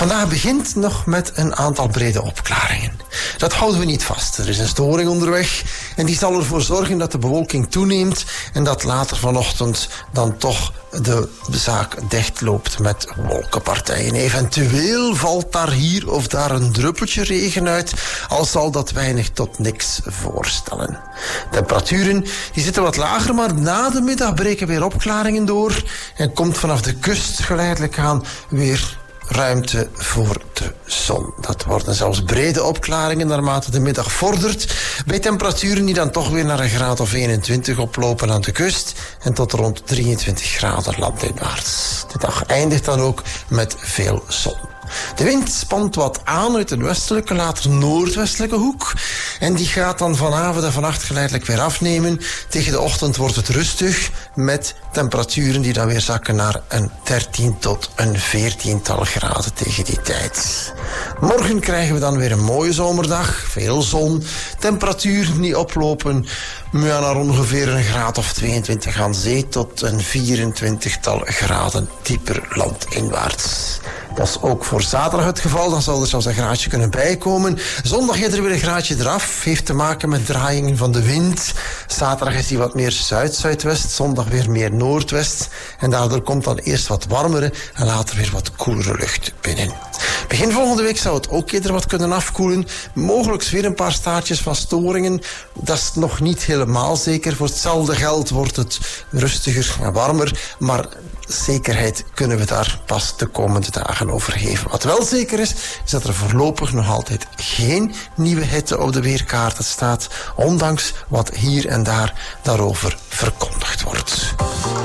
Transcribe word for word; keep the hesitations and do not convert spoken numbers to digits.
Vandaag begint nog met een aantal brede opklaringen. Dat houden we niet vast. Er is een storing onderweg en die zal ervoor zorgen dat de bewolking toeneemt en dat later vanochtend dan toch de zaak dichtloopt met wolkenpartijen. Eventueel valt daar hier of daar een druppeltje regen uit, al zal dat weinig tot niks voorstellen. Temperaturen die zitten wat lager, maar na de middag breken weer opklaringen door en komt vanaf de kust geleidelijk aan weer ruimte voor de zon. Dat worden zelfs brede opklaringen naarmate de middag vordert, bij temperaturen die dan toch weer naar een graad of eenentwintig oplopen aan de kust en tot rond drieëntwintig graden landinwaarts. De dag eindigt dan ook met veel zon. De wind spant wat aan uit een westelijke, later noordwestelijke hoek. En die gaat dan vanavond en vannacht geleidelijk weer afnemen. Tegen de ochtend wordt het rustig, met temperaturen die dan weer zakken naar een dertien tot een veertiental graden tegen die tijd. Morgen krijgen we dan weer een mooie zomerdag, veel zon, temperaturen die oplopen ja, naar ongeveer een graad of tweeëntwintig aan zee tot een vierentwintigtal graden dieper landinwaarts. Dat is ook voor zaterdag het geval. Dan zal er zelfs een graadje kunnen bijkomen. Zondag gaat er weer een graadje eraf. Heeft te maken met draaiingen van de wind. Zaterdag is die wat meer zuid-zuidwest. Zondag weer meer noordwest. En daardoor komt dan eerst wat warmere en later weer wat koelere lucht binnen. Begin volgende week zou het ook eerder wat kunnen afkoelen. Mogelijk weer een paar staartjes van storingen. Dat is nog niet helemaal zeker. Voor hetzelfde geld wordt het rustiger en warmer. Maar zekerheid kunnen we daar pas de komende dagen over geven. Wat wel zeker is, is dat er voorlopig nog altijd geen nieuwe hitte op de weerkaarten staat, ondanks wat hier en daar daarover verkondigd wordt.